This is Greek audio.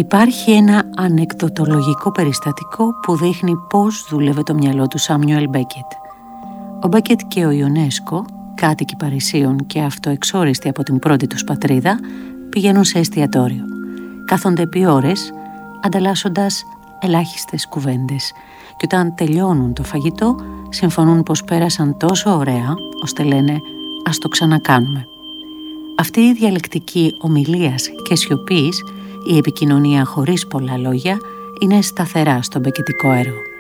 Υπάρχει ένα ανεκδοτολογικό περιστατικό που δείχνει πώς δούλευε το μυαλό του Σάμιουελ Μπέκετ. Ο Μπέκετ και ο Ιονέσκο, κάτοικοι Παρισίων και αυτοεξόριστοι από την πρώτη τους πατρίδα, πηγαίνουν σε εστιατόριο. Κάθονται επί ώρες, ανταλλάσσοντας ελάχιστες κουβέντες, και όταν τελειώνουν το φαγητό, συμφωνούν πως πέρασαν τόσο ωραία, ώστε λένε «ας το ξανακάνουμε». Αυτή η διαλεκτική ομιλίας και σιωπής, η επικοινωνία χωρίς πολλά λόγια, είναι σταθερά στο μπεκετικό έργο.